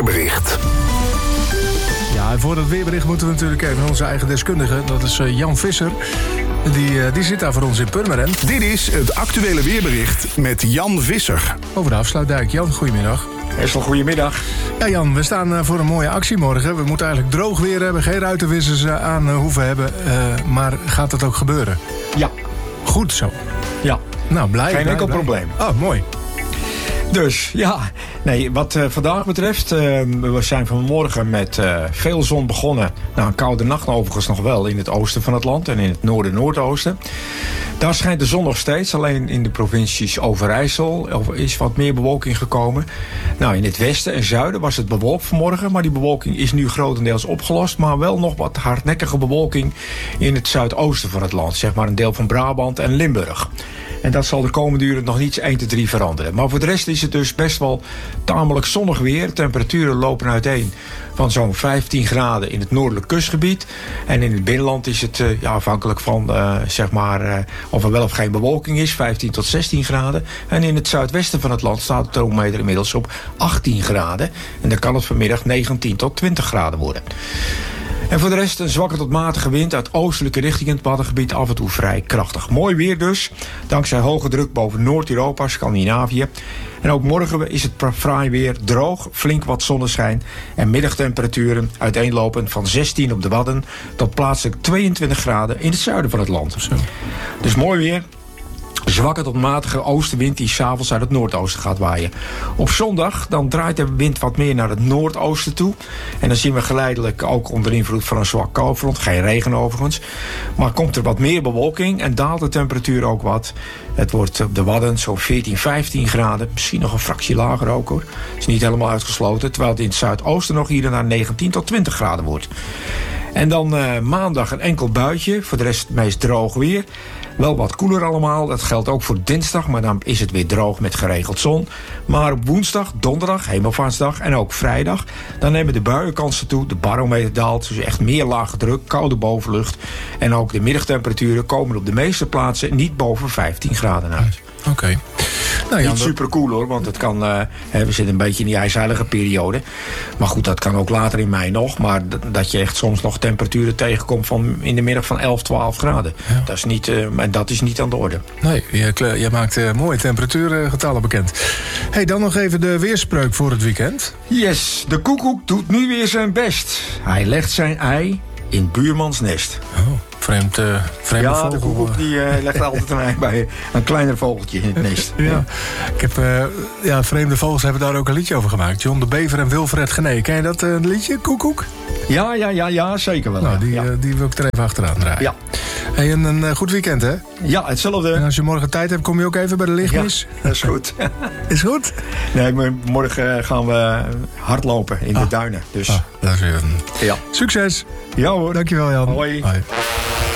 weerbericht. Ja, en voor dat weerbericht moeten we natuurlijk even onze eigen deskundige. Dat is Jan Visser. Die zit daar voor ons in Purmerend. Dit is het actuele weerbericht met Jan Visser. Over de Afsluitdijk. Jan, goedemiddag. Best wel goedemiddag. Ja, Jan, we staan voor een mooie actie morgen. We moeten eigenlijk droog weer hebben, geen ruitenwissers aan hoeven hebben. Maar gaat het ook gebeuren? Ja. Goed zo. Ja. Nou, blij. Geen enkel probleem. Oh, mooi. Dus, ja. Nee, wat vandaag betreft, we zijn vanmorgen met veel zon begonnen. Nou, een koude nacht overigens nog wel in het oosten van het land en in het noorden-noordoosten. Daar schijnt de zon nog steeds, alleen in de provincies Overijssel is wat meer bewolking gekomen. Nou, in het westen en zuiden was het bewolkt vanmorgen, maar die bewolking is nu grotendeels opgelost. Maar wel nog wat hardnekkige bewolking in het zuidoosten van het land, zeg maar een deel van Brabant en Limburg. En dat zal de komende uren nog niet 1 tot 3 veranderen. Maar voor de rest is het dus best wel tamelijk zonnig weer. Temperaturen lopen uiteen van zo'n 15 graden in het noordelijk kustgebied. En in het binnenland is het afhankelijk van of er wel of geen bewolking is, 15 tot 16 graden. En in het zuidwesten van het land staat de thermometer inmiddels op 18 graden. En dan kan het vanmiddag 19 tot 20 graden worden. En voor de rest een zwakke tot matige wind uit oostelijke richting in het Waddengebied, af en toe vrij krachtig. Mooi weer dus, dankzij hoge druk boven Noord-Europa, Scandinavië. En ook morgen is het fraai weer, droog, flink wat zonneschijn en middagtemperaturen uiteenlopend van 16 op de Wadden tot plaatselijk 22 graden in het zuiden van het land. Zo. Dus mooi weer. Zwakke tot matige oostenwind die 's avonds uit het noordoosten gaat waaien. Op zondag dan draait de wind wat meer naar het noordoosten toe. En dan zien we geleidelijk ook onder invloed van een zwak koufront. Geen regen overigens. Maar komt er wat meer bewolking en daalt de temperatuur ook wat. Het wordt op de Wadden zo'n 14, 15 graden. Misschien nog een fractie lager ook hoor. Is niet helemaal uitgesloten. Terwijl het in het zuidoosten nog hier en daar 19 tot 20 graden wordt. En dan maandag een enkel buitje. Voor de rest het meest droog weer. Wel wat koeler allemaal. Dat geldt ook voor dinsdag. Maar dan is het weer droog met geregeld zon. Maar op woensdag, donderdag, hemelvaartsdag en ook vrijdag. Dan nemen de buienkansen toe. De barometer daalt. Dus echt meer lage druk. Koude bovenlucht. En ook de middagtemperaturen komen op de meeste plaatsen niet boven 15 graden uit. Oké. Nou, niet super cool hoor, want het kan, we zitten een beetje in die ijzeilige periode. Maar goed, dat kan ook later in mei nog. Maar dat je echt soms nog temperaturen tegenkomt van in de middag van 11, 12 graden. Ja. Dat is niet aan de orde. Nee, je maakt mooie temperatuurgetallen bekend. Hey, dan nog even de weerspreuk voor het weekend. Yes, de koekoek doet nu weer zijn best. Hij legt zijn ei in buurmans nest. Oh. Vreemde vogel. De koekoek die legt altijd een ei bij een kleiner vogeltje in het nest. Ja. Ik heb, vreemde vogels hebben daar ook een liedje over gemaakt. John de Bever en Wilfred Genee. Ken je dat liedje, Koekoek? Ja, zeker wel. Nou, die wil ik er even achteraan draaien. Ja. Hey, en een goed weekend, hè? Ja, hetzelfde. En als je morgen tijd hebt, kom je ook even bij de lichtmis? Ja, dat is goed. Is goed? Nee, maar morgen gaan we hardlopen in de duinen. Dus. Dat is weer ja. Succes. Ja hoor. Dankjewel, Jan. Hoi. Hoi.